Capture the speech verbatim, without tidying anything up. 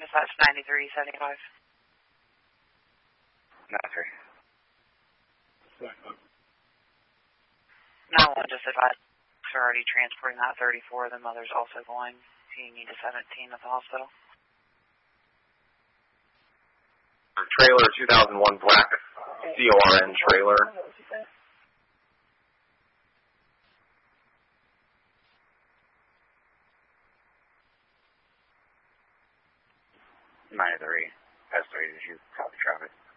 Dispatch ninety-three seventy-five. ninety-three. nine one just advised they're already transporting that thirty-four. The mother's also going. So you need a seventeen at the hospital. Trailer two thousand one black C O R N trailer. ninety-three. S three, did you copy traffic?